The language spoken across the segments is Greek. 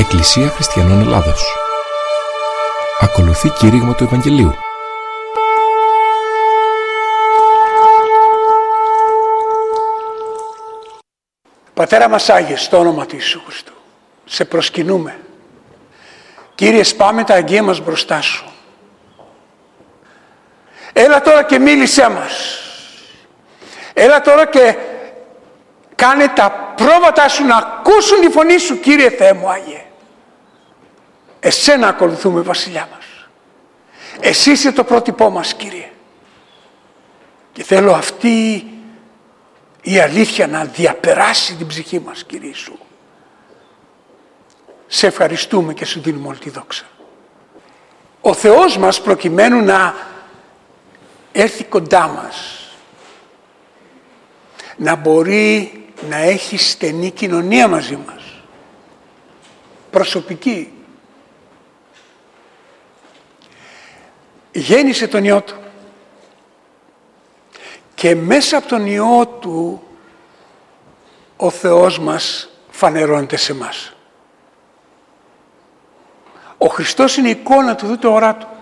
Εκκλησία Χριστιανών Ελλάδος. Ακολουθεί κήρυγμα του Ευαγγελίου. Πατέρα μας Άγιε, στο όνομα του Ιησού Χριστού, σε προσκυνούμε. Κύριε, σπάμε τα αγγεία μας μπροστά Σου. Έλα τώρα και μίλησέ μας. Έλα τώρα και κάνε τα πρόβατά Σου να ακούσουν τη φωνή Σου, Κύριε Θεέ μου Άγιε. Εσένα ακολουθούμε, Βασιλιά μας. Εσύ είσαι το πρότυπό μας, Κύριε. Και θέλω αυτή η αλήθεια να διαπεράσει την ψυχή μας, Κύριε Ιησού. Σε ευχαριστούμε και Σου δίνουμε όλη τη δόξα. Ο Θεός μας, προκειμένου να έρθει κοντά μας, να μπορεί να έχει στενή κοινωνία μαζί μας, προσωπική, γέννησε τον Υιό Του και μέσα από τον Υιό Του ο Θεός μας φανερώνεται σε μας. Ο Χριστός είναι η εικόνα του δου ορά Του.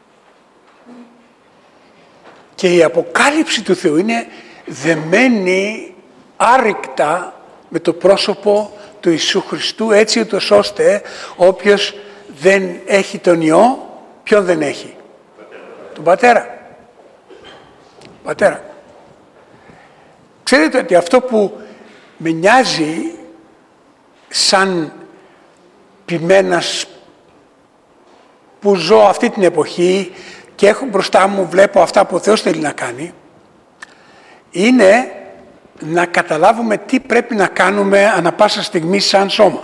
Και η αποκάλυψη του Θεού είναι δεμένη άρρηκτα με το πρόσωπο του Ιησού Χριστού, έτσι ούτως ώστε όποιος δεν έχει τον Υιό, ποιον δεν έχει? Τον Πατέρα. Πατέρα. Ξέρετε ότι αυτό που με νοιάζει σαν ποιμένας που ζω αυτή την εποχή και έχω μπροστά μου, βλέπω αυτά που ο Θεός θέλει να κάνει, είναι να καταλάβουμε τι πρέπει να κάνουμε ανά πάσα στιγμή σαν σώμα.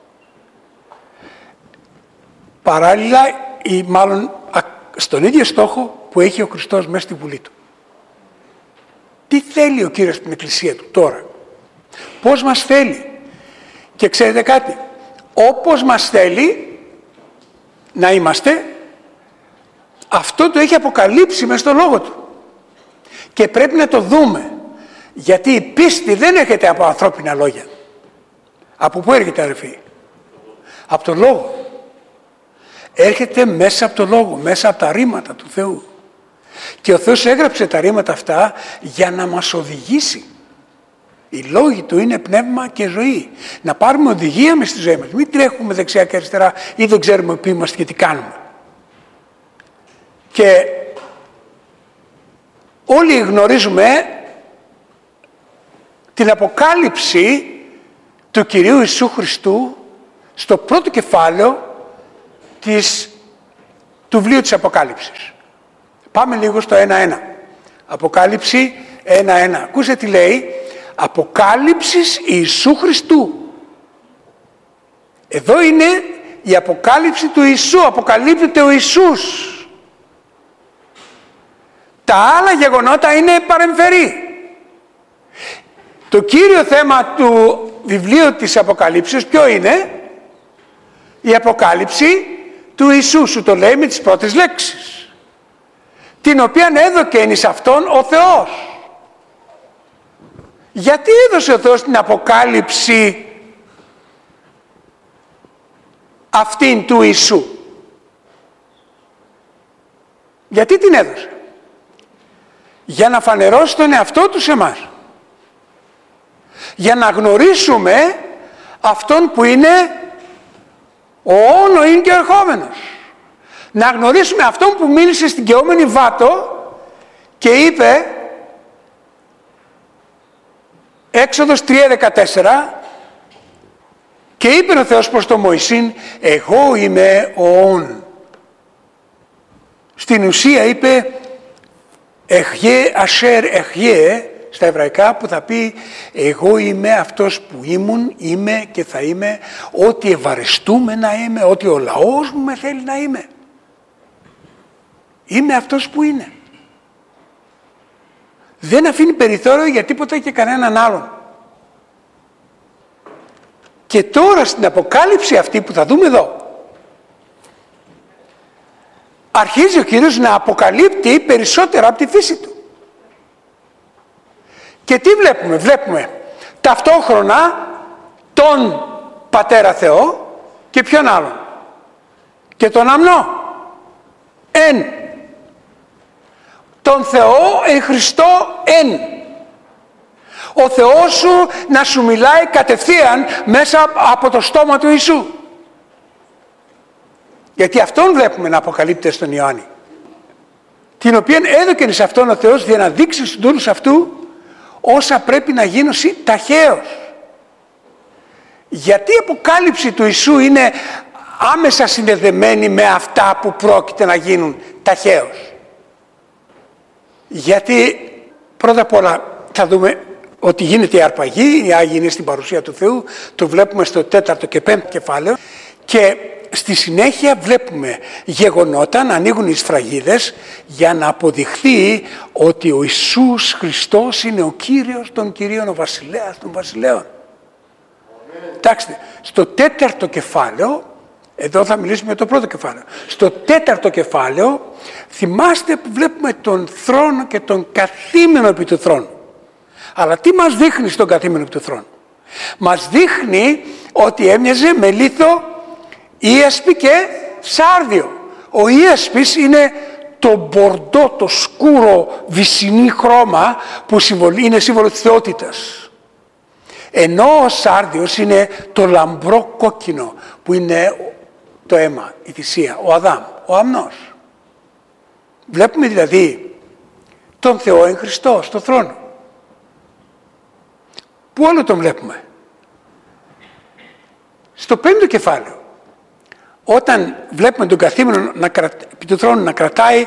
Παράλληλα ή μάλλον στον ίδιο στόχο που έχει ο Χριστός μέσα στη Βουλή Του. Τι θέλει ο Κύριος στην Εκκλησία Του τώρα? Πώς μας θέλει? Και ξέρετε κάτι, όπως μας θέλει να είμαστε, αυτό το έχει αποκαλύψει μες στο Λόγο Του. Και πρέπει να το δούμε. Γιατί η πίστη δεν έρχεται από ανθρώπινα λόγια. Από πού έρχεται, αδερφοί? Από το Λόγο. Έρχεται μέσα από το Λόγο, μέσα από τα ρήματα του Θεού. Και ο Θεός έγραψε τα ρήματα αυτά για να μας οδηγήσει. Οι λόγοι Του είναι πνεύμα και ζωή. Να πάρουμε οδηγία μες στη ζωή μας. Μην τρέχουμε δεξιά και αριστερά ή δεν ξέρουμε πού είμαστε και τι κάνουμε. Και όλοι γνωρίζουμε την αποκάλυψη του Κυρίου Ιησού Χριστού στο πρώτο κεφάλαιο του βιβλίου της Αποκάλυψης. Πάμε λίγο στο 1-1. Αποκάλυψη 1-1. Ακούσε τι λέει? Αποκάλυψης Ιησού Χριστού. Εδώ είναι η αποκάλυψη του Ιησού. Αποκαλύπτεται ο Ιησούς. Τα άλλα γεγονότα είναι παρεμφερή. Το κύριο θέμα του βιβλίου της Αποκαλύψεως ποιο είναι? Η αποκάλυψη του Ιησού. Σου το λέει με τις πρώτες λέξεις, την οποία έδωκεν εις αυτόν ο Θεός. Γιατί έδωσε ο Θεός την αποκάλυψη αυτήν του Ιησού? Γιατί την έδωσε? Για να φανερώσει τον εαυτό Του σε εμάς. Για να γνωρίσουμε αυτόν που είναι ο όν, ο ειν και ο ερχόμενος. Να γνωρίσουμε αυτόν που μίλησε στην καιόμενη Βάτο και είπε, Έξοδος 3:14, και είπε ο Θεός προς τον Μωυσήν, εγώ είμαι ο όν. Στην ουσία είπε Εχιέ ασέρ εχιέ στα εβραϊκά, που θα πει εγώ είμαι αυτός που ήμουν, είμαι και θα είμαι, ό,τι ευαρεστούμε να είμαι, ό,τι ο λαός μου με θέλει να είμαι. Είμαι αυτός που είναι. Δεν αφήνει περιθώριο για τίποτα και κανέναν άλλον. Και τώρα στην αποκάλυψη αυτή που θα δούμε εδώ, αρχίζει ο Κύριος να αποκαλύπτει περισσότερα από τη φύση Του. Και τι βλέπουμε? Βλέπουμε ταυτόχρονα τον Πατέρα Θεό Και ποιον άλλον? Και τον αμνό. Εν. Τον Θεό εν Χριστώ εν. Ο Θεός σου να σου μιλάει κατευθείαν μέσα από το στόμα του Ιησού. Γιατί αυτόν βλέπουμε να αποκαλύπτεται στον Ιωάννη. Την οποία έδωκεν σε αυτόν ο Θεός για να δείξει στους δούλους αυτού όσα πρέπει να γίνουν ταχαίως. Γιατί η αποκάλυψη του Ιησού είναι άμεσα συνδεδεμένη με αυτά που πρόκειται να γίνουν ταχαίως. Γιατί πρώτα απ' όλα θα δούμε ότι γίνεται η αρπαγή, η Άγιοι είναι στην παρουσία του Θεού, το βλέπουμε στο 4ο και 5ο κεφάλαιο και στη συνέχεια βλέπουμε γεγονότα να ανοίγουν οι σφραγίδες για να αποδειχθεί ότι ο Ιησούς Χριστός είναι ο Κύριος των Κυρίων, ο Βασιλέας των Βασιλέων. Κοιτάξτε, στο 4ο κεφάλαιο, εδώ θα μιλήσουμε για το πρώτο κεφάλαιο. Στο 4ο κεφάλαιο θυμάστε που βλέπουμε τον θρόνο και τον καθήμενο επί του θρόνου. Αλλά τι μας δείχνει στον καθήμενο επί του θρόνου? Μας δείχνει ότι έμοιαζε με λίθο, ίασπη και σάρδιο. Ο ίασπης είναι το μπορντό, το σκούρο βυσσινή χρώμα που είναι σύμβολο της θεότητας. Ενώ ο σάρδιος είναι το λαμπρό κόκκινο που είναι το αίμα, η θυσία, ο Αδάμ, ο αμνός. Βλέπουμε δηλαδή τον Θεό εν Χριστώ στο θρόνο. Πού άλλο τον βλέπουμε? Στο 5ο κεφάλαιο, όταν βλέπουμε τον καθήμενο επί του θρόνου να κρατάει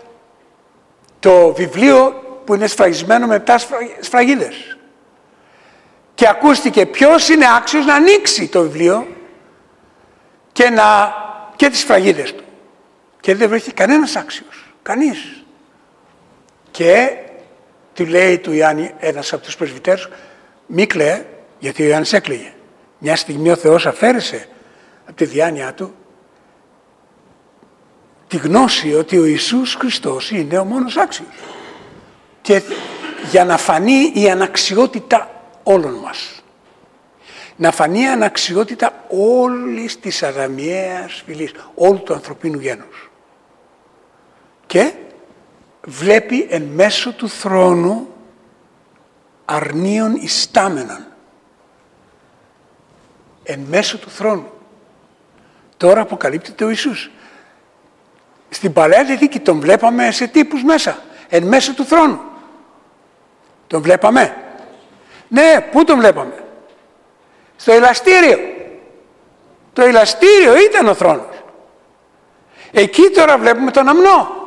το βιβλίο που είναι σφραγισμένο με 7 σφραγίδες. Και ακούστηκε ποιος είναι άξιος να ανοίξει το βιβλίο και τις σφραγίδες του. Και δεν βρέθηκε κανένας άξιος. Κανείς. Και του λέει του Ιωάννη ένας από τους πρεσβυτέρους, μη κλαίε, γιατί ο Ιωάννης έκλαιγε. Μια στιγμή ο Θεός αφαίρεσε από τη διάνοιά του τη γνώση ότι ο Ιησούς Χριστός είναι ο μόνος άξιος. Και για να φανεί η αναξιότητα όλων μας. Να φανεί η αναξιότητα όλης της αδαμιαίας φυλής, όλου του ανθρωπίνου γένους. Και βλέπει εν μέσω του θρόνου αρνίων ιστάμενων. Εν μέσω του θρόνου. Τώρα αποκαλύπτεται ο Ιησούς. Στην Παλαιά Διαθήκη τον βλέπαμε σε τύπους μέσα. Εν μέσω του θρόνου. Τον βλέπαμε. Ναι, πού τον βλέπαμε? Στο ηλαστήριο. Το ηλαστήριο ήταν ο θρόνος. Εκεί τώρα βλέπουμε τον αμνό.